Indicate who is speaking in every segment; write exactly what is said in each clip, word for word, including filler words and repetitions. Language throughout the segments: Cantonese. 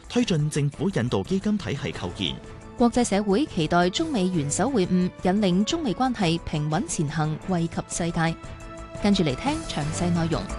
Speaker 1: 推進政府引導基金體系構建。
Speaker 2: 國際社會期待中美元首會晤，引領中美關係平穩前行，惠及世界。跟住嚟聽詳細內容。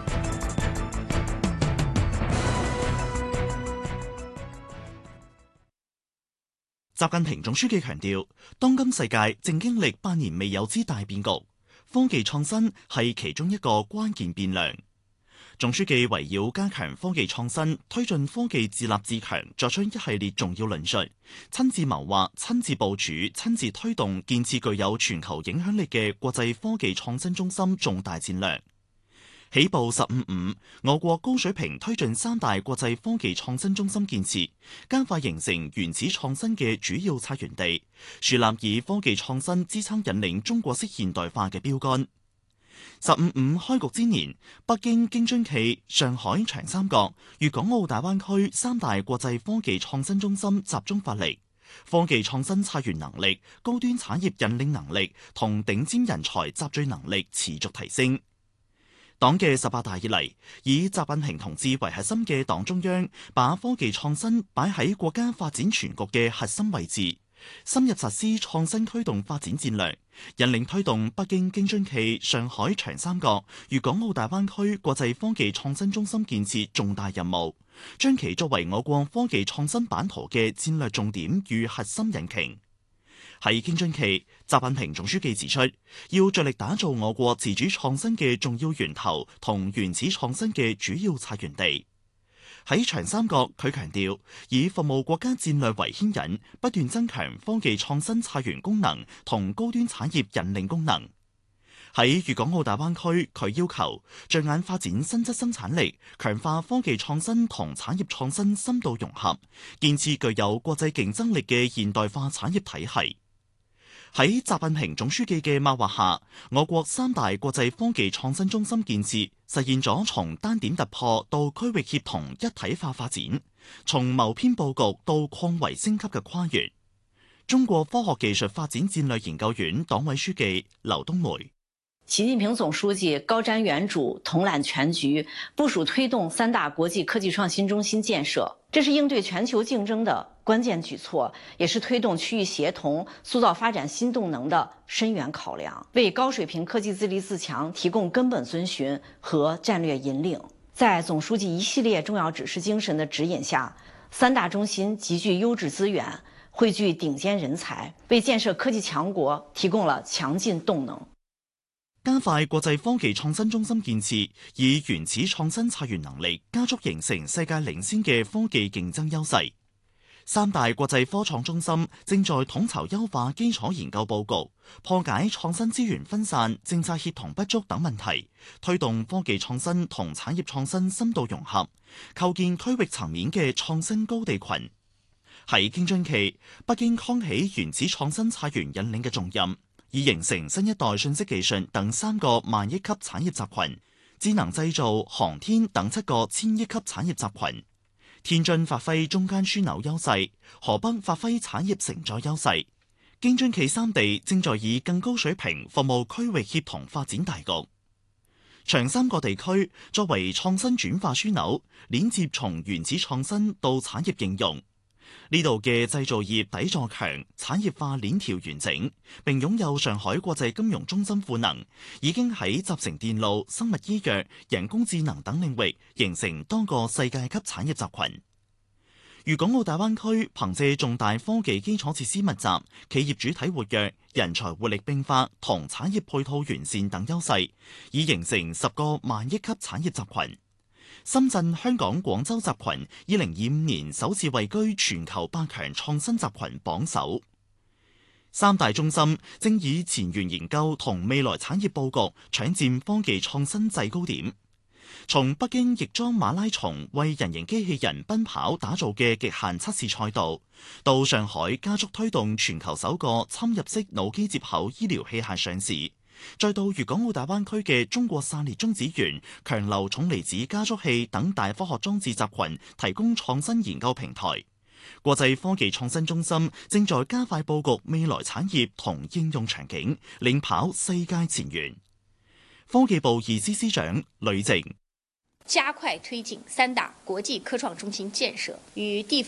Speaker 1: 習近平總書記強調，當今世界正經歷百年未有之大變局，科技創新係其中一個關鍵變量。總書記圍繞加強科技創新、推進科技自立自強，作出一系列重要論述，親自謀劃、親自部署、親自推動建設具有全球影響力嘅國際科技創新中心重大戰略。起步十五五，我國高水平推進三大國際科技創新中心建設，加快形成原始創新嘅主要策源地，樹立以科技創新支撐引領中國式現代化嘅標杆。十五五開局之年，北京、京津冀、上海、長三角、粵港澳大灣區三大國際科技創新中心集中發力，科技創新策源能力、高端產業引領能力同頂尖人才集聚能力持續提升。黨嘅十八大以嚟，以習近平同志為核心嘅黨中央，把科技創新擺喺國家發展全局嘅核心位置，深入實施創新驅動發展戰略，引領推動北京、京津冀、上海、長三角、粵港澳大灣區國際科技創新中心建設重大任務，將其作為我國科技創新版圖嘅戰略重點與核心引擎。喺京津冀，習近平總書記指出，要着力打造我國自主創新嘅重要源頭同原始創新嘅主要策源地。喺長三角，佢強調以服務國家戰略為牽引，不斷增強科技創新策源功能同高端產業引領功能。喺粵港澳大灣區，佢要求着眼發展新質生產力，強化科技創新同產業創新深度融合，建設具有國際競爭力嘅現代化產業體系。喺習近平總書記嘅擘劃下，我國三大國際科技創新中心建設實現咗從單點突破到區域協同一體化發展，從謀篇佈局到擴圍升級嘅跨越。中國科學技術發展戰略研究院黨委書記劉冬梅：
Speaker 3: 習近平總書記高瞻遠矚，統攬全局，部署推動三大國際科技創新中心建設，這是應對全球競爭的關鍵舉措，也是推動區域協同、塑造發展新動能的深遠考量，為高水平科技自立自強提供根本遵循和戰略引領。在總書記一系列重要指示精神的指引下，三大中心集聚優質資源，匯聚頂尖人才，為建設科技強國提供了強勁動能。
Speaker 1: 加快國際科技創新中心建設，以原始創新策源能力加速形成世界領先嘅科技競爭優勢。三大國際科創中心正在統籌優化基礎研究佈局，破解創新資源分散、政策協同不足等問題，推動科技創新同產業創新深度融合，構建區域層面嘅創新高地群。喺京津冀，北京扛起原始創新策源引領嘅重任，以形成新一代信息技術等三個萬億級產業集群，智能製造、航天等七個千億級產業集群。天津發揮中間樞紐優勢，河北發揮產業承載優勢，京津冀三地正在以更高水平服務區域協同發展大局。長三角地區作為創新轉化樞紐，鏈接從原始創新到產業應用。呢度嘅製造業底座強，產業化鏈條完整，並擁有上海國際金融中心賦能，已經喺集成電路、生物醫藥、人工智能等領域形成多個世界級產業集群。粵港澳大灣區憑借重大科技基礎設施密集、企業主體活躍、人才活力迸發同產業配套完善等優勢，已形成十個萬億級產業集群。深圳、香港、廣州集群二零二五年首次位居全球百強創新集群榜首。三大中心正以前沿研究同未來產業佈局搶佔科技創新制高點。從北京翼裝馬拉松為人形機器人奔跑打造嘅極限測試賽道，到上海加速推動全球首個侵入式腦機接口醫療器械上市，再到粵港澳大灣區嘅中國散裂中子源、強流重離子加速器等大科學裝置集群提供創新研究平台。國際科技創新中心正在加快佈局未來產業同應用場景，領跑世界前沿。科技部二司司長呂靜：
Speaker 4: 加快推進三大國際科創中心建設，與地